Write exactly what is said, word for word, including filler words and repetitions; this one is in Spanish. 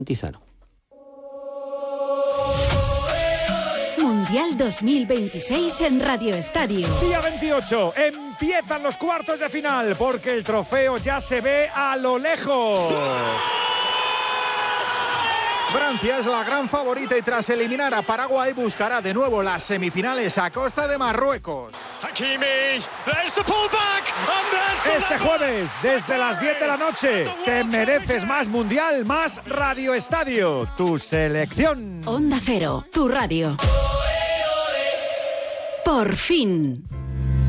Tizano. Mundial dos mil veintiséis en Radio Estadio. Día veintiocho, empiezan los cuartos de final porque el trofeo ya se ve a lo lejos. Francia es la gran favorita y tras eliminar a Paraguay buscará de nuevo las semifinales a costa de Marruecos. Este jueves, desde las diez de la noche, te mereces más Mundial, más Radio Estadio, tu selección. Onda Cero, tu radio. Por fin.